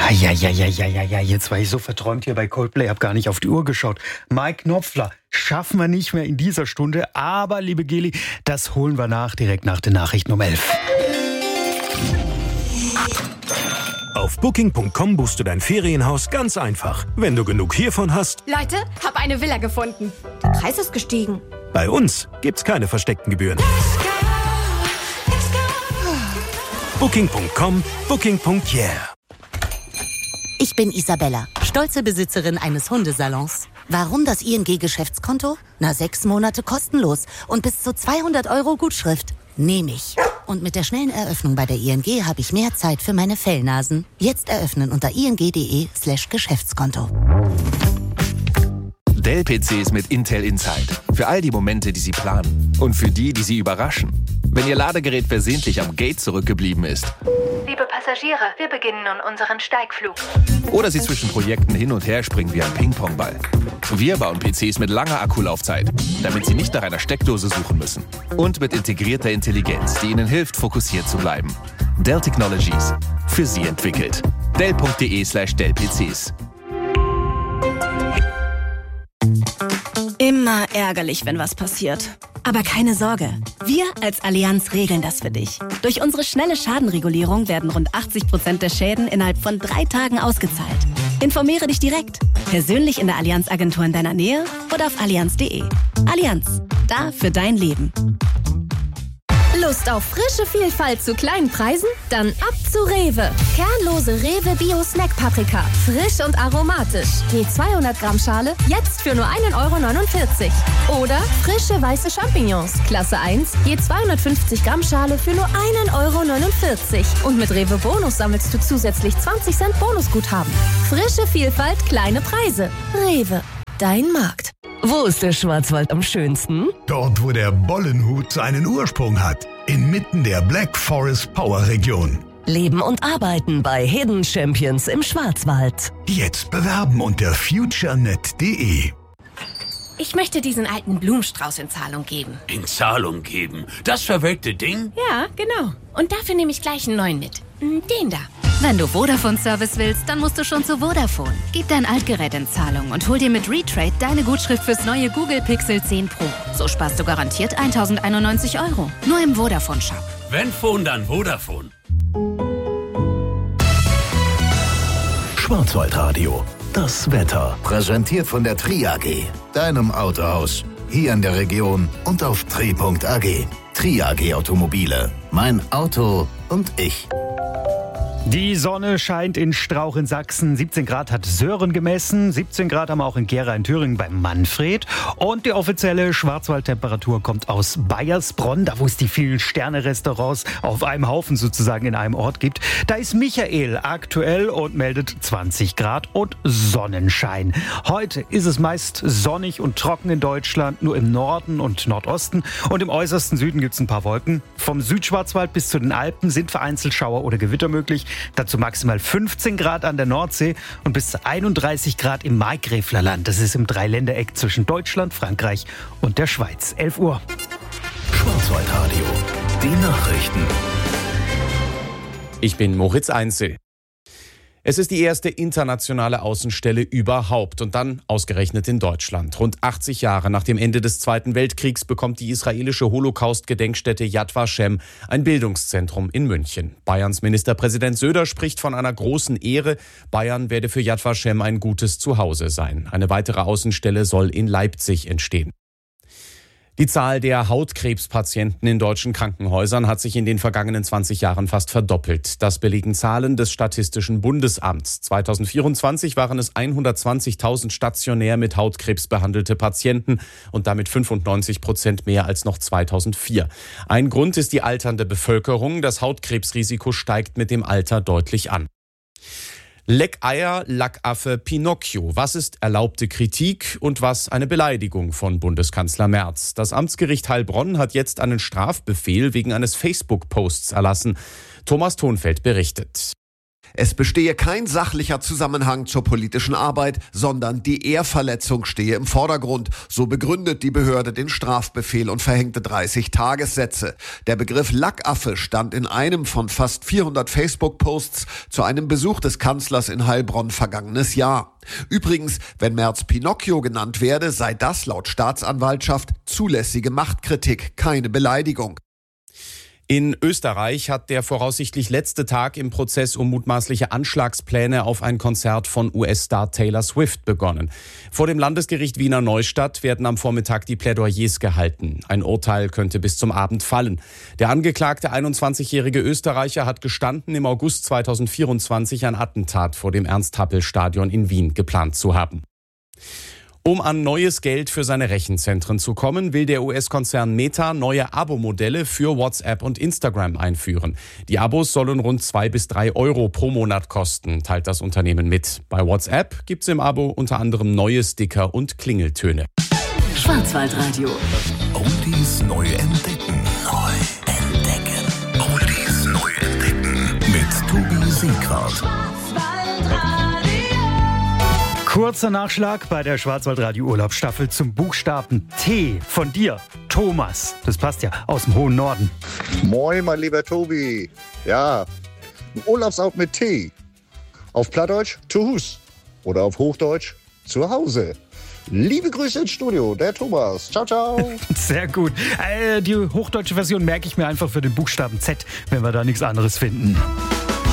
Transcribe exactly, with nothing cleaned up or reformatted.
Ah, ja, ja, ja, ja, ja, ja, jetzt war ich so verträumt hier bei Coldplay, hab gar nicht auf die Uhr geschaut. Mike Knopfler schaffen wir nicht mehr in dieser Stunde, aber, liebe Geli, das holen wir nach, direkt nach den Nachrichten um elf. Auf Booking Punkt com buchst du dein Ferienhaus ganz einfach. Wenn du genug hiervon hast... Leute, hab eine Villa gefunden. Der Preis ist gestiegen. Bei uns gibt's keine versteckten Gebühren. Booking Punkt com, Booking Punkt yeah. Ich bin Isabella, stolze Besitzerin eines Hundesalons. Warum das I N G-Geschäftskonto? Na, sechs Monate kostenlos und bis zu zweihundert Euro Gutschrift. Nehme ich. Und mit der schnellen Eröffnung bei der I N G habe ich mehr Zeit für meine Fellnasen. Jetzt eröffnen unter ing.de slash Geschäftskonto. Dell-P Cs mit Intel Inside. Für all die Momente, die Sie planen. Und für die, die Sie überraschen. Wenn Ihr Ladegerät versehentlich am Gate zurückgeblieben ist. Liebe Passagiere, wir beginnen nun unseren Steigflug. Oder Sie zwischen Projekten hin und her springen wie ein Ping-Pong-Ball. Wir bauen P Cs mit langer Akkulaufzeit, damit Sie nicht nach einer Steckdose suchen müssen. Und mit integrierter Intelligenz, die Ihnen hilft, fokussiert zu bleiben. Dell Technologies. Für Sie entwickelt. Dell.de slash Dell-PCs. Immer ärgerlich, wenn was passiert. Aber keine Sorge, wir als Allianz regeln das für dich. Durch unsere schnelle Schadenregulierung werden rund achtzig Prozent der Schäden innerhalb von drei Tagen ausgezahlt. Informiere dich direkt, persönlich in der Allianz-Agentur in deiner Nähe oder auf allianz punkt de. Allianz, da für dein Leben. Lust auf frische Vielfalt zu kleinen Preisen? Dann ab zu Rewe. Kernlose Rewe Bio Snack Paprika. Frisch und aromatisch. Je zweihundert Gramm Schale, jetzt für nur ein Euro neunundvierzig. Oder frische weiße Champignons. Klasse eins, je zweihundertfünfzig Gramm Schale für nur ein Euro neunundvierzig. Und mit Rewe Bonus sammelst du zusätzlich zwanzig Cent Bonusguthaben. Frische Vielfalt, kleine Preise. Rewe, dein Markt. Wo ist der Schwarzwald am schönsten? Dort, wo der Bollenhut seinen Ursprung hat. Inmitten der Black Forest Power Region. Leben und arbeiten bei Hidden Champions im Schwarzwald. Jetzt bewerben unter futurenet punkt de. Ich möchte diesen alten Blumenstrauß in Zahlung geben. In Zahlung geben? Das verwelkte Ding? Ja, genau. Und dafür nehme ich gleich einen neuen mit. Den da. Wenn du Vodafone-Service willst, dann musst du schon zu Vodafone. Gib dein Altgerät in Zahlung und hol dir mit Retrade deine Gutschrift fürs neue Google Pixel zehn Pro. So sparst du garantiert tausendeinundneunzig Euro. Nur im Vodafone-Shop. Wenn Phone, dann Vodafone. Schwarzwaldradio. Das Wetter. Präsentiert von der Tri A G. Deinem Autohaus. Hier in der Region und auf tri punkt a g. Tri A G Automobile. Mein Auto und ich. Die Sonne scheint in Strauch in Sachsen. siebzehn Grad hat Sören gemessen. siebzehn Grad haben wir auch in Gera in Thüringen beim Manfred. Und die offizielle Schwarzwaldtemperatur kommt aus Baiersbronn, da wo es die vielen Sterne-Restaurants auf einem Haufen sozusagen in einem Ort gibt. Da ist Michael aktuell und meldet zwanzig Grad und Sonnenschein. Heute ist es meist sonnig und trocken in Deutschland, nur im Norden und Nordosten. Und im äußersten Süden gibt es ein paar Wolken. Vom Südschwarzwald bis zu den Alpen sind vereinzelt Schauer oder Gewitter möglich. Dazu maximal fünfzehn Grad an der Nordsee und bis zu einunddreißig Grad im Markgräflerland. Das ist im Dreiländereck zwischen Deutschland, Frankreich und der Schweiz. elf Uhr. Schwarzwaldradio. Die Nachrichten. Ich bin Moritz Einzel. Es ist die erste internationale Außenstelle überhaupt und dann ausgerechnet in Deutschland. Rund achtzig Jahre nach dem Ende des Zweiten Weltkriegs bekommt die israelische Holocaust-Gedenkstätte Yad Vashem ein Bildungszentrum in München. Bayerns Ministerpräsident Söder spricht von einer großen Ehre. Bayern werde für Yad Vashem ein gutes Zuhause sein. Eine weitere Außenstelle soll in Leipzig entstehen. Die Zahl der Hautkrebspatienten in deutschen Krankenhäusern hat sich in den vergangenen zwanzig Jahren fast verdoppelt. Das belegen Zahlen des Statistischen Bundesamts. zweitausendvierundzwanzig waren es hundertzwanzigtausend stationär mit Hautkrebs behandelte Patienten und damit fünfundneunzig Prozent mehr als noch zweitausendvier. Ein Grund ist die alternde Bevölkerung. Das Hautkrebsrisiko steigt mit dem Alter deutlich an. Leckeier, Lackaffe, Pinocchio. Was ist erlaubte Kritik und was eine Beleidigung von Bundeskanzler Merz? Das Amtsgericht Heilbronn hat jetzt einen Strafbefehl wegen eines Facebook-Posts erlassen. Thomas Thonfeld berichtet. Es bestehe kein sachlicher Zusammenhang zur politischen Arbeit, sondern die Ehrverletzung stehe im Vordergrund. So begründet die Behörde den Strafbefehl und verhängte dreißig Tagessätze. Der Begriff Lackaffe stand in einem von fast vierhundert Facebook-Posts zu einem Besuch des Kanzlers in Heilbronn vergangenes Jahr. Übrigens, wenn Merz Pinocchio genannt werde, sei das laut Staatsanwaltschaft zulässige Machtkritik, keine Beleidigung. In Österreich hat der voraussichtlich letzte Tag im Prozess um mutmaßliche Anschlagspläne auf ein Konzert von U S-Star Taylor Swift begonnen. Vor dem Landesgericht Wiener Neustadt werden am Vormittag die Plädoyers gehalten. Ein Urteil könnte bis zum Abend fallen. Der angeklagte einundzwanzigjährige Österreicher hat gestanden, im August zweitausendvierundzwanzig ein Attentat vor dem Ernst-Happel-Stadion in Wien geplant zu haben. Um an neues Geld für seine Rechenzentren zu kommen, will der U S-Konzern Meta neue Abo-Modelle für WhatsApp und Instagram einführen. Die Abos sollen rund zwei bis drei Euro pro Monat kosten, teilt das Unternehmen mit. Bei WhatsApp gibt's im Abo unter anderem neue Sticker und Klingeltöne. Schwarzwaldradio. Oldies neu entdecken. Neu entdecken. Oldies neu entdecken. Mit Tobi Siegwart. Kurzer Nachschlag bei der Schwarzwaldradio Urlaubsstaffel zum Buchstaben T von dir, Thomas. Das passt ja, aus dem hohen Norden. Moin, mein lieber Tobi. Ja, ein Urlaubsort mit T. Auf Plattdeutsch zu Hus oder auf Hochdeutsch zu Hause. Liebe Grüße ins Studio, der Thomas. Ciao, ciao. Sehr gut. Äh, die hochdeutsche Version merke ich mir einfach für den Buchstaben Z, wenn wir da nichts anderes finden.